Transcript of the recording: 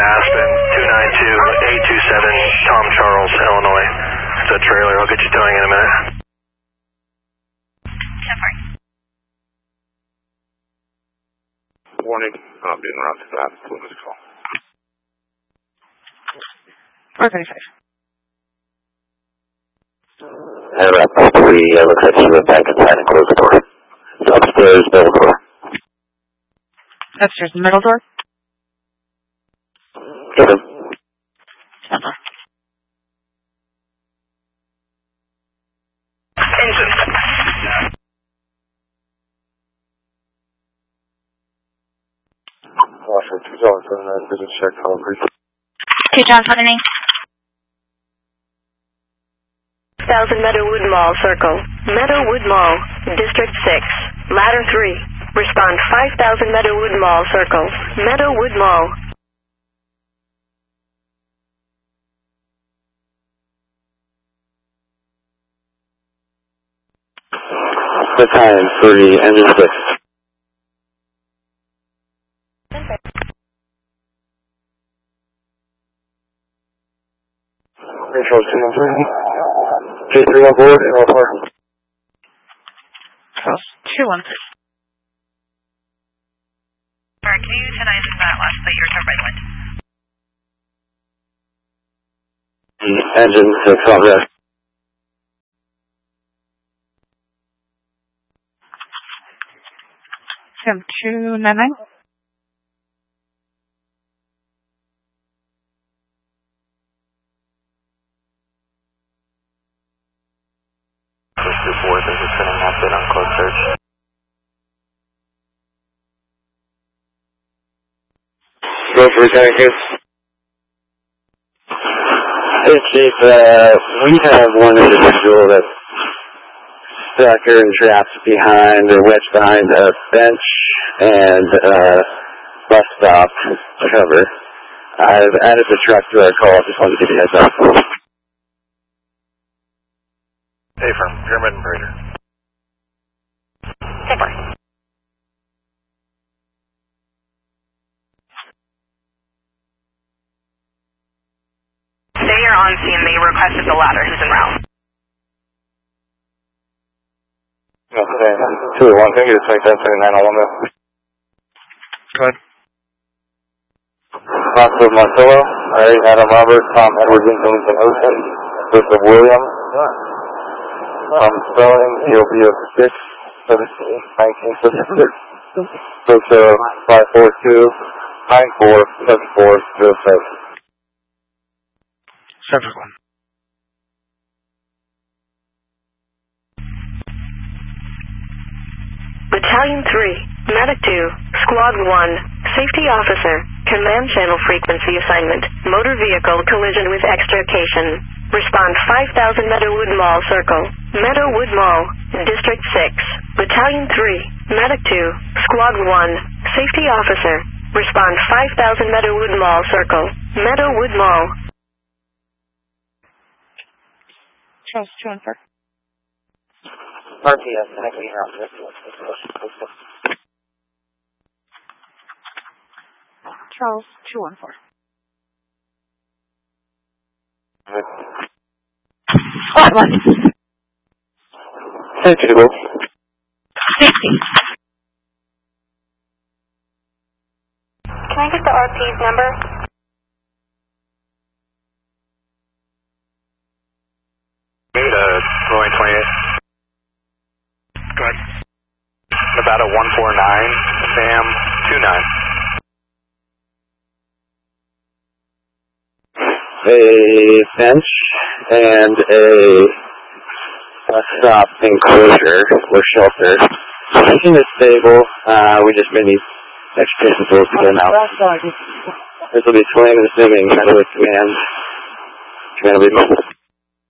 Aspen 292-827 Tom Charles, Illinois. It's a trailer. I'll get you towing in a minute. Warning, I'm being around to that. Please call. 435. And Raptor 3, looks like she went back inside and closed the door. It's upstairs, middle door. Upstairs, middle door? Get him. Engine. Washington 2079, business check, call, please. Okay, John, put an 1000 Meadowwood Mall, circle. Meadowwood Mall, District 6, ladder 3. Respond 5000 Meadowwood Mall, circle. Meadowwood Mall. The time, 30, engine 6. Control 213. J3 on board and all par. Charles 213. Alright, can you utilize that last plate your turbine wind? Engine 6 on rest. Tim 299. Before they're just going to have it on close search. Go for Lieutenant Hughes. Hey, Chief, we have one individual that's stuck or trapped behind or wedged behind a bench and bus stop cover. I've added the truck to our call. Just wanted to give you a heads up. Hey, firm. German Raider. Super. They are on scene. They requested the ladder. Who's en route? Okay, 201, can you just make that 79 on 1 though? Go ahead. Constable Marcello, Alright, Adam Roberts, Tom Edwards, Lincoln Ocean, Joseph Williams, spelling, EOB of 6, 1976, Tokyo 542, 947407. Subject 1. Battalion 3, Medic 2, Squad 1, Safety Officer, Command Channel Frequency Assignment, Motor Vehicle Collision with Extrication. Respond 5000 Meadowwood Mall, circle. Meadowwood Mall, District 6, Battalion 3, Medic 2, Squad 1, Safety Officer. Respond 5000 Meadowwood Mall, circle. Meadowwood Mall. Charles 214. RPS, I can hear on this one. Charles 214. Squad 1. Safety to go. Safety. Can I get the RP's number? Rolling 28. Go ahead. Nevada 149, Sam 29. A bench and a stop enclosure or shelter. Everything is stable. We just may need extrication tools to get them out. This will be swing and assuming Meadowwood Command. Command will be mobile.